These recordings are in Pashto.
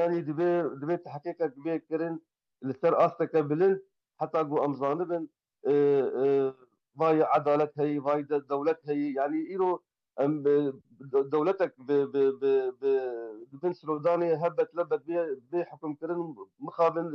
يعني دبي تحقيق دبي كرن لسر أستك بلند حتى جو أمزان بن واي عدالة هي واي دولة هي يعني إيرو دولتك بن سلوداني هبت لبت بحكم كرن مخابن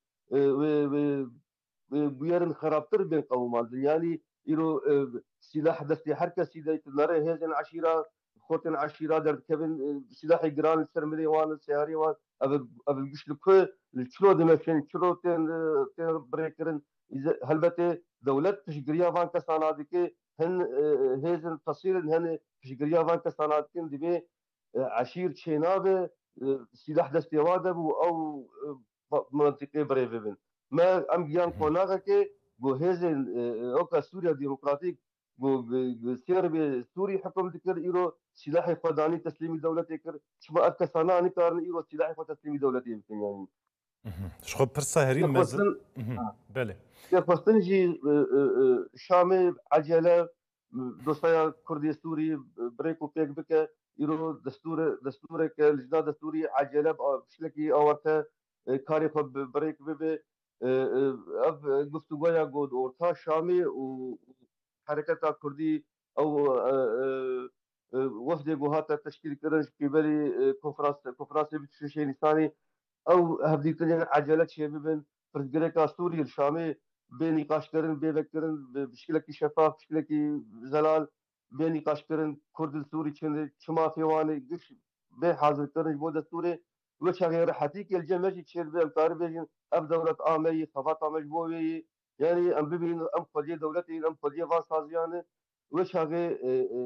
بيرن خرابتر بين قومات يعني يرو سلاح دستي حركه سيده نرى هزن عشيره خوتن عشيره در كبن سلاح جران السرمري وان السياري وان ابل قش لكو الشلو دمشن شلو تن بريكرن هلبته دولت تشجريا وان كسانادك هن هزن تصير هن تشجريا وان كسانادك دبي عشير شينابه سلاح دستي وادب او منطقه بريفن ما ام گیان قوناغه که گو هزن اوکا سوریا ديمقراطيك گو سرب سوري حكم ذكر ايرو سلاح خداني تسليم دولة كر شما اكسانا اني كارن ايرو سلاح تسليم دولة يمكن يعني شخو برسا هرين مز بله يخصن جي شامي عجلة دوسايا كردي سوري بريكو بيك بك ايرو دستور كالجنا دستوري عجلة بشلكي اورتا كاري خب بريك ببي اف گفتگویا گود اورتا شامی و حرکت کردی او وفد گوهات تشکیل کردن کبری کنفرانس بتشوشی نسانی او هفدی تنین عجلت شی ببن پرتگرک سوری الشامی بين نقاش كرن بيفكرن بشكل شفاف بشكل زلال بين نقاش كرن كرد السوري شما في واني قش به حاضر كرن بود السوري وش غير حتيك الجماجي تشير بالقارب اب دولة آمي خفات مجبوي يعني ام ببين ام قضية دولتي ام قضية فاسازيانه وش غير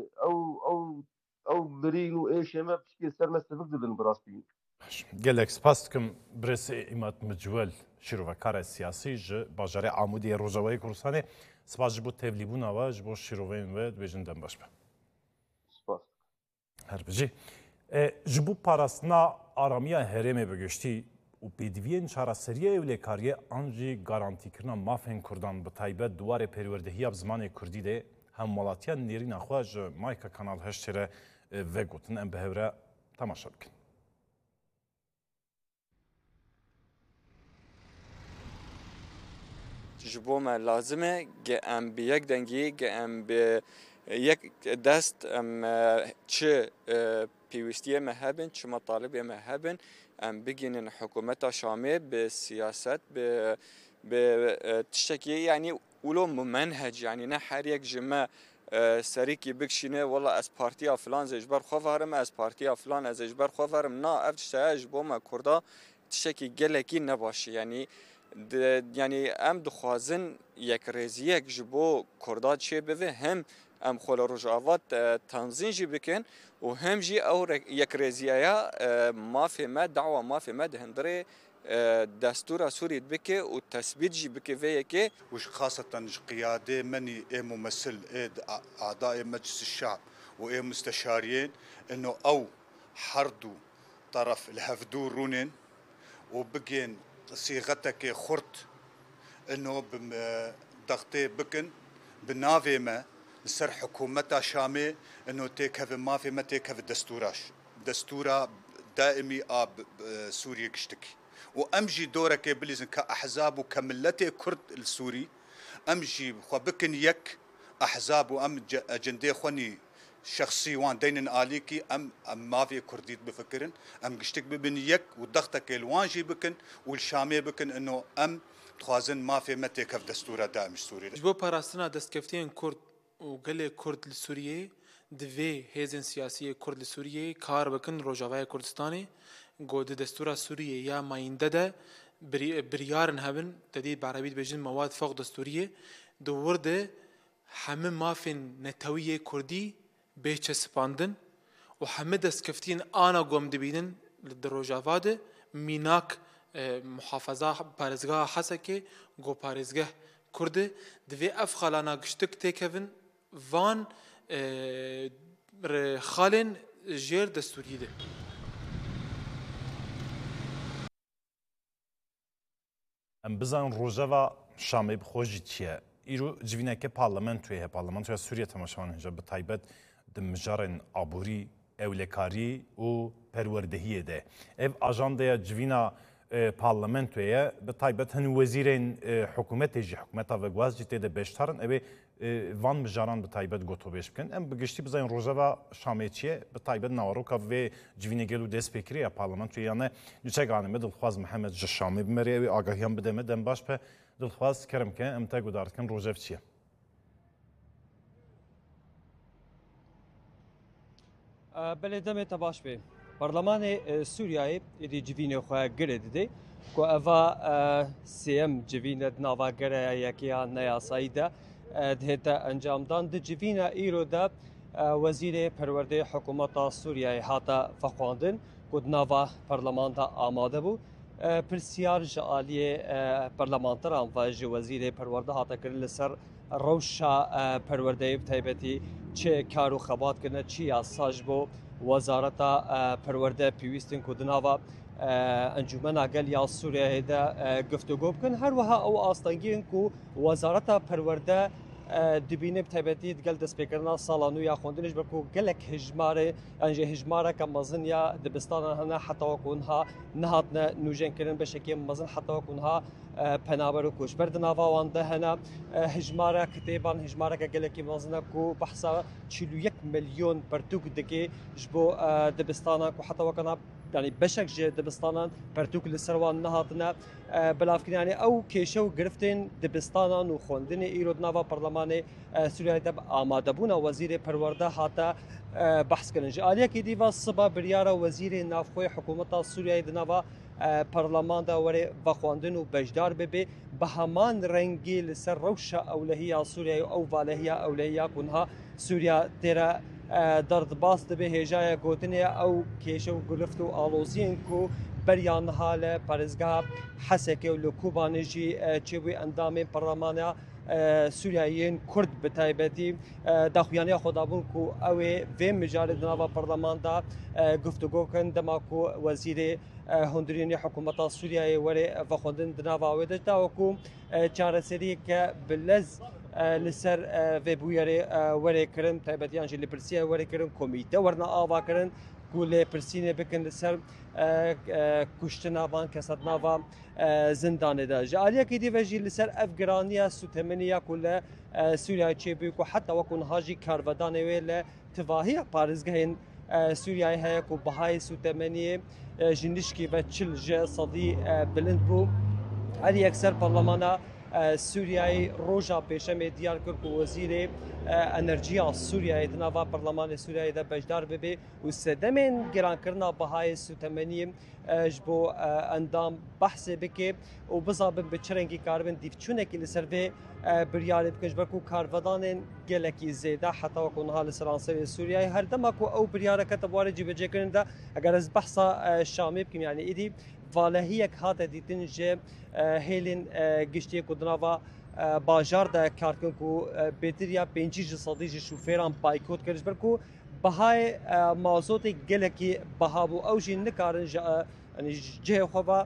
او برينو ايش ما بشكل سر ما استفدت بالبراستين gelek spas dikim birêsê îmat micwel şîrovekara siyasî ji bajarê Amûdiyê Rojavayê Kurdistanê spas ji bo tevlîbûna we ji bo şîroveyên we dibêjin dem baş be. Spas. Her bijî. Ji bo parastina aramiya herêmê bigiştî û pêdiviyên çareseriya ewlêkariyê an jî garantîkirina mafên Kurdan bi taybet duwarê perwerdehiya zimanê Kurdî de hem welatiya nêrîna xwe ji mayka Kanal 8 re vegotin em bi hev re temaşa bikin. ji bo me lazim e ge em bi yek dengî ge em bi yek dest em çi pêwîstiyê me hebin çi metalibê me hebin em bigînin hikûmeta Şamê bi siyaset bi tiştekî yanî wilo menhec yanî ne her yek ji me serîkî bikişîne wala ez partiya filan zê ji ber xwe verim ez partiya filan ez ê ji ber xwe verim na ev tişteya ji bo me Kurda tiştekî gelekî nebaşî yanî yani em dixwazin yekrêziyek ji bo Kurda çê bive hem em xwe li Rojava tanzîn jî bikin û hem jî ew yekrêziyeya mafê me dawa mafê me di hindirê destûra Sûrî dibike û tespît jî bike vê yekê وخاصة قيادة مني ممثل أعضاء مجلس الشعب ومستشارين إنه أو حردوا طرف الهفدور رونين وبقين صيغتك خرط انه ضغطي بكن بالنافي ما نسر حكومتها شامي انه تيكف ما في ما تيكف دستوراش دستورة دائمي اب سوريا كشتكي وامجي دورك بليزن كاحزاب وكملتي كرد السوري امجي بكن يك احزاب وام اجندي خوني شخصي وان دين آليكي أم ما في كرديت بفكرن أم قشتك ببن يك وضغطك الوانجي بكن والشامي بكن إنه أم تخازن ما في متى كف دستورة دائم سوري. جبو باراستنا دستكفتين كرد وقال كرد لسوريا دوی هزن سیاسی کرد سوریه کار بکن روجاوای کردستانی گود دستور سوریه یا ماینده ده بریارن هبن تدید بعربی بجن مواد فوق دستوریه دورده همه مافن نتویه کردی بهچه سپاندن و همه دستکفتین آنا گم دبیدن در روجاواده میناک محافظه پارزگاه حسکه گو پارزگاه کرده دوی اف خالانا گشتک تکون وان خالن جير دستوري ده ام بزن روجاوا شامي بخوجي تيه ايرو جوينكه پارلمانتوی سوریه تماشاوان هنجا به تایبت دمجارن عبوری اولکاری و پروردهیه ده اف آجانده جوینا پارلمنتویه به تایبت هن وزیرین حکومت جی حکومت وگواز جیته ده بشترن اوه وان مجاران به تایبت گوتو بیش بکن ام بگشتی بزاین روزا شامیچیه به تایبت نواروکا و جوینه گلو دست فکری یا پارلمنتویه یعنی نچه گانه دلخواز محمد جشامی بمری اوه آگاهیان بده مدن باش به دلخواز کرم که ام تا گودارت کن روزا چیه بله دم تباش به برلمان سوریای ایدی جوین خواه گرد دی که اوا سیم جوین نوا گره یکی نیا سایده دهتا انجام دان د جوین ایرو دا وزیر پرورده حکومت سوریای هاتا فخواندن که نوا برلمان دا آماده بو پرسیار جالی پارلمانتران و وزیر پرورده هاتا کرد لسر روشا پرورده تایبتی چه کارو خبات کنه چی اساج بو وزارت پرورده پیوستن کدناوا انجمن اگل یا سوریه ده گفتگو بکن هر وها او آستانگین کو وزارت پرورده دبینه بتابتی دگل دست بکرنا سالانو یا خوندنش بکو گلک هجماره انجه هجماره که مزن یا دبستان هنه حتی وکونها نهاتنا نوجن کرن بشکی مزن حتی وکونها پنابر و کوش برد ناوا وانده هنه هجماره کتابان هجماره که گلکی مزنه کو بحثا 41 میلیون پرتوک دکی جبو دبستان کو حتی وکنا يعني بشك جي دبستان برتوك لسروان نهاتنا بلافكن يعني او كيشو گرفتين دبستان و خوندن ايرود ناوا برلمان سوريا دب آماده بونا وزير پرورده هاتا بحث كرن جاليه كي ديوا صبا بريارا وزير نافخوي حكومت سوريا دناوا برلمان دا وري بخواندن و بجدار ببي بهمان رنگي لسر روشا اولهية سوريا او والهية اولهية كنها سوريا تيرا درد باس دبه هجای گوتنه او کیشو گرفتو آلوزین کو بریان حال پرزگاه حسکه و لکوبانجی چوی اندام پرلمان سوریایین کرد بتایبتی داخویانی خدابون کو اوه و مجال دناوا پرلمان دا گفتگو کن دما کو وزیر هندرینی حکومت سوریای وری وخوندن دناوا ودش دا وکو چارسری که بلز لسر و بویاری وری کرن تایبتیان جلی پرسیه وری کرن کمیته ورنا آوا کرن گوله پرسینه بکن لسر کشتنا وان کساتنا وان زندانه دا جالیه که دی وجی لسر افغانیا سوتمنیا کل سوریای چه بیکو حتی وکن هاجی کارودانه ویل تواهی پارزگهین سوریای های کو بهای سوتمنیه جنشکی و چل جه صدی بلند بو علی اکثر پارلمانا سوریای روجا پیشم دیار کرد که وزیر انرژی سوریای دنوا پارلمان سوریای دا بجدار ببی و سدمن گران کرنا بهای سوتمنی جبو اندام بحث بکی و بزابن بچرنگی کاربن دیفچونه که لسر بریاری بکنج برکو کارودان گلکی زیده حتی وکونها لسرانسر سوریای هر دما کو او بریاره کتبواره جیبه جه کرنده اگر از بحثا شامی بکیم یعنی ایدی والهیک هات دیتن جه هیلین گشتی کدناوا باجار دا کارکن کو بیتریا 5 صدی شوفران بایکوت کرد برکو بهای مازوت گلکی بهابو او جن نکارن یعنی جه خوبا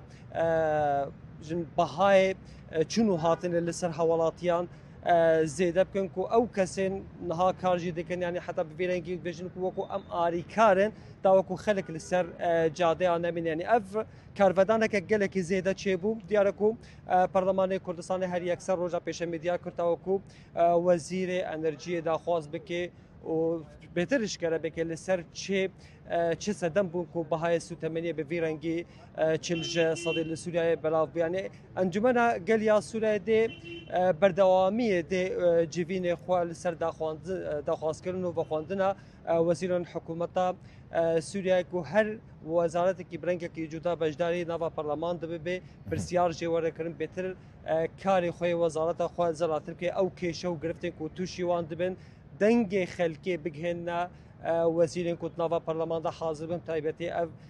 جن بهای چونو هاتن لسر حوالاتیان زیده بکن کو او کسین نها کارجی دکن یعنی حتی بفیرنگی بجن کو وکو ام آری کارن تا وکو خلق لسر جاده آنمین یعنی اف کارودانه که گلکی زیده چه بو دیاره کو پارلمان کردستان هر یک سر روزا پیش میدیا کرد تا وکو وزیر انرژی دا خواست بکی و بهترش کرده بکی لسر چه صدم بون کو بهای سوتمنی به ویرنگی چلج صدی لسوریای بلاف بیانه انجمنا گلیا سوریای ده بردوامی ده جوین خوال سر داخواست کردن و بخواندن وزیران حکومت سوریای کو هر وزارت کی برنگ کی جدا بجداری نوا پارلمان ده به برسیار جواره کردن بهتر کاری خوی وزارت خوال زلاتر که او کیشو گرفتن کو توشی وان دبن دنگ خلکی بگهن وزیرین کو نوا پارلمان ده حاضر بن تایبتی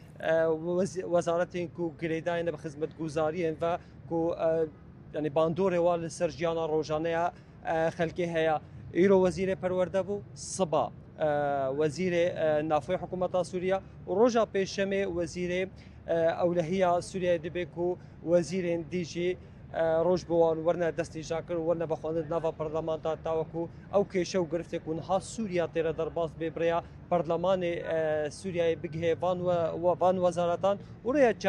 وزارتین کو گریداین به خدمت گزاری و کو یعنی باندور وال سرجیانا روزانه خلکی هيا ایرو وزیر پرورده بو صبا وزیر نافع حکومت سوریه و روزا پیشمه وزیر اولهیه سوریه دبکو وزیر دیجی ڕۆژ بوان وەرنە دەستی ژاکر وەرنە بەخواندن ناوا پەرلەمانتا تاوەکو ئەو کێشە و گرفتێک ونها سووریا تێرە دەرباز بێ برەیە پەرلەمانی سووریای بگهێ وان وەزارەتان وڕەیە